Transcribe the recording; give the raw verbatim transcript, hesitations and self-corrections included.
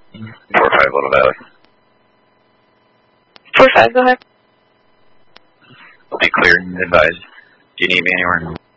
four five, Little Valley. four five, go ahead. Be clear, advise. Do you need me anywhere?